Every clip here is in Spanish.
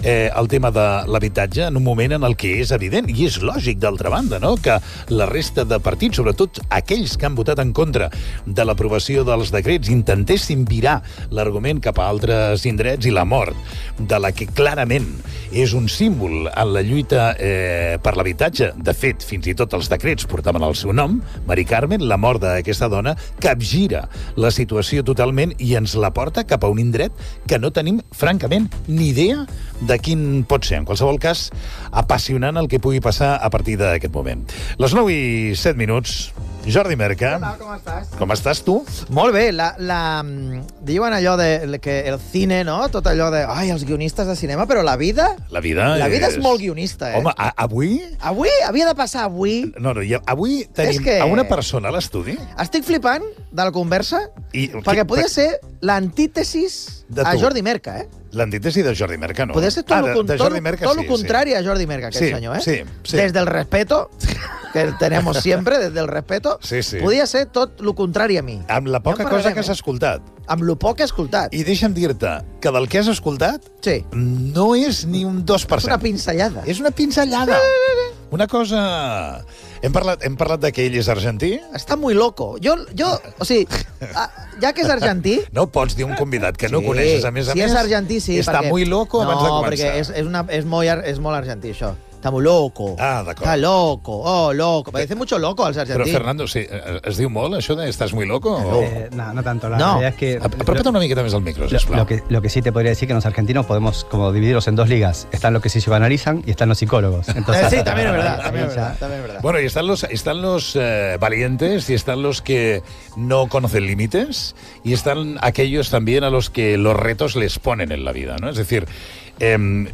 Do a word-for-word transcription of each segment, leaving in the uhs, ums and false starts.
eh, el tema de l'habitatge en un moment en el que és evident, i és lògic d'altra banda, no?, que la resta de partits, sobretot aquells que han votat en contra de l'aprovació dels decrets, intentessin virar l'argument cap a altres indrets, i la mort de la que clarament és un símbol en la lluita eh, per l'habitatge. De fet, fins i tot els decrets portaven el seu nom, Mari Carmen, la mort d'aquesta dona capgira la situació totalment i ens la porta cap a un indret que no tenim, francament, ni idea de quin pot ser. En qualsevol cas, apassionant el que pugui passar a partir d'aquest moment. Les nou i set minuts. Jordi Merca. Hola, com estàs? Com estàs, tu? Molt bé. La, la, diuen allò de que el cine, no? Tot allò de, ai, els guionistes de cinema, però la vida... La vida La vida és, és molt guionista, eh? Home, a, avui... Avui, havia de passar avui... No, no, ja, avui tenim que... a una persona a l'estudi... Estic flipant de la conversa, I, perquè qui, podia ser l'antítesis a Jordi Merca, eh? L'antítesi de Jordi Merca, no. Podia ser tot ah, el de, de Jordi Merca, tot sí, lo contrari sí. a Jordi Merca, aquest sí, senyor, eh? Sí, sí. Desde el respeto, que tenemos siempre, desde el respeto, sí, sí. podia ser tot lo contrari a mi. Amb la poca cosa que has escoltat. Amb lo poc que he escoltat. I deixa'm dir-te que del que has escoltat sí. no és ni un dos per cent. És una pinzellada. És una pinzellada. Una cosa... Hem parlat, hem parlat de que ell és argentí? Està muy loco. Jo, jo o sigui, ja que és argentí... No pots dir un convidat que no sí, coneixes, a més a si més... Si és argentí, sí. Està perquè... muy loco abans no, de començar. No, perquè és, és, una, és, molt, és molt argentí, això. Está muy loco. Ah, d'acord. Está loco. Oh, loco. Parece mucho loco als argentins. Però, Fernando, sí, es diu molt, això de estás muy loco? O... Eh, no, no tanto. La no. realidad es que... Apropa't una miqueta més al micro, sisplau. Lo, lo, que, lo que sí te podría decir que los argentinos podemos como dividirlos en dos ligas. Están los que sí psicoanalizan y están los psicólogos. Entonces, eh, sí, también es verdad. También es verdad, también es verdad. Bueno, y están los, están los eh, valientes y están los que no conocen límites y están aquellos también a los que los retos les ponen en la vida, ¿no? Es decir, eh,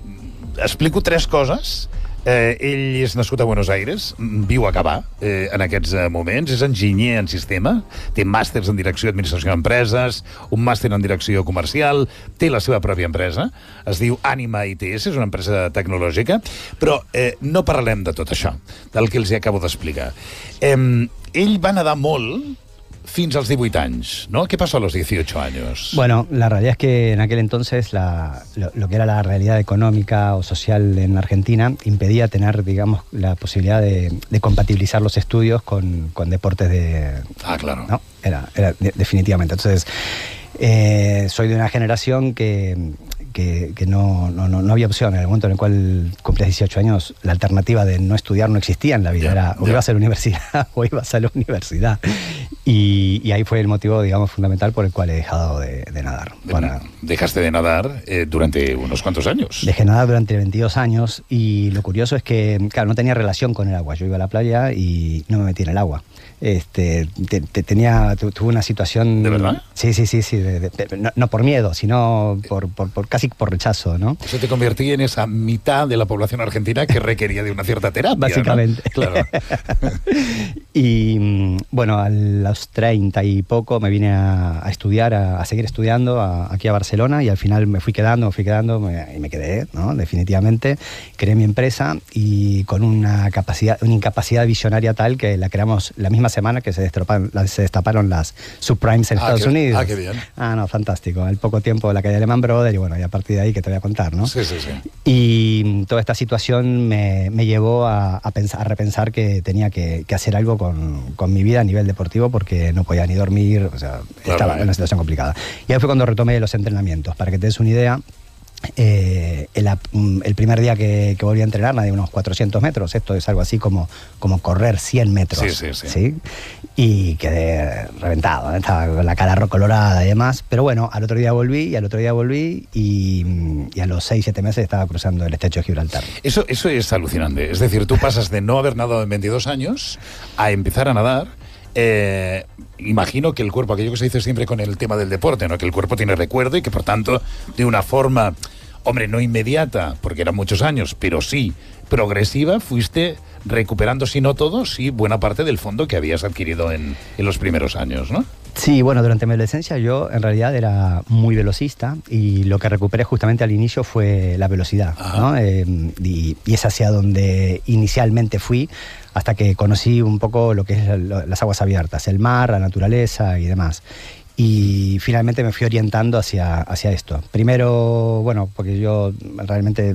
explico tres coses. Eh, ell és nascut a Buenos Aires, viu a Gavà eh, en aquests eh, moments, és enginyer en sistema, té màsters en direcció d'administració d'empreses, un màster en direcció comercial, té la seva pròpia empresa, es diu Ànima I T S, és una empresa tecnològica, però eh, no parlem de tot això, del que els acabo d'explicar. Eh, ell va nedar molt fins als divuit anys, ¿no? ¿Qué pasó a los dieciocho años? Bueno, la realidad es que en aquel entonces la, lo, lo que era la realidad económica o social en Argentina impedía tener, digamos, la posibilidad de, de compatibilizar los estudios con, con deportes de... Ah, claro. ¿no? Era, era de, definitivamente. Entonces, eh, soy de una generación que... que, que no, no, no había opción. En el momento en el cual cumplías dieciocho años, la alternativa de no estudiar no existía en la vida. Yeah, Era o yeah. ibas a la universidad o ibas a la universidad. Y, y ahí fue el motivo, digamos, fundamental por el cual he dejado de, de nadar. Para... Dejaste de nadar eh, durante unos cuantos años. Dejé de nadar durante veintidós años y lo curioso es que, claro, no tenía relación con el agua. Yo iba a la playa y no me metí en el agua. Este, te, te tenía, tu, tuve una situación... ¿De verdad? Sí, sí, sí, sí. De, de, de, no, no por miedo, sino por, por, por casi por rechazo, ¿no? Eso te convertí en esa mitad de la población argentina que requería de una cierta terapia, básicamente. ¿no? Claro. Y bueno, a los treinta y poco me vine a, a estudiar, a, a seguir estudiando a, aquí a Barcelona, y al final me fui quedando, me fui quedando me, y me quedé, ¿no? Definitivamente. Creé mi empresa y con una capacidad, una incapacidad visionaria tal que la creamos la misma semana que se destaparon, se destaparon las subprimes en ah, Estados qué, Unidos. Ah, qué bien. Ah, no, fantástico. Al poco tiempo la caída de Lehman Brothers y bueno, y a partir de ahí que te voy a contar, ¿no? Sí, sí, sí. Y toda esta situación me, me llevó a, a, pensar, a repensar que tenía que, que hacer algo con, con mi vida a nivel deportivo porque no podía ni dormir, o sea, claro, estaba en una situación complicada. Y ahí fue cuando retomé los entrenamientos. Para que te des una idea, Eh, el, el primer día que, que volví a entrenar, de unos cuatrocientos metros, esto es algo así como, como correr cien metros. Sí, sí, sí. ¿sí? Y quedé reventado, ¿eh? Estaba con la cara colorada y demás. Pero bueno, al otro día volví y al otro día volví y, y a los seis, siete meses estaba cruzando el estrecho de Gibraltar. Eso, eso es alucinante. Es decir, tú pasas de no haber nadado en veintidós años a empezar a nadar. Eh, imagino que el cuerpo, aquello que se dice siempre con el tema del deporte, ¿no? Que el cuerpo tiene recuerdo y que por tanto de una forma, hombre, no inmediata, porque eran muchos años, pero sí progresiva, fuiste recuperando, si no todo, sí buena parte del fondo que habías adquirido en, en los primeros años, ¿no? Sí, bueno, durante mi adolescencia yo en realidad era muy velocista y lo que recuperé justamente al inicio fue la velocidad, ¿no? Eh, y, y es hacia donde inicialmente fui hasta que conocí un poco lo que es la, las aguas abiertas, el mar, la naturaleza y demás. Y finalmente me fui orientando hacia, hacia esto. Primero, bueno, porque yo realmente